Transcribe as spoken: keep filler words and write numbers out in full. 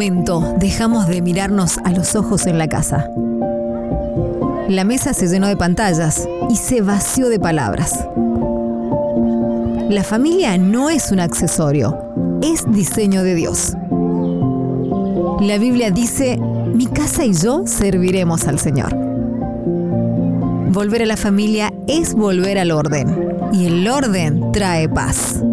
momento dejamos de mirarnos a los ojos en la casa? La mesa se llenó de pantallas y se vació de palabras. La familia no es un accesorio, es diseño de Dios. La Biblia dice: mi casa y yo serviremos al Señor. Volver a la familia es volver al orden, y el orden trae paz.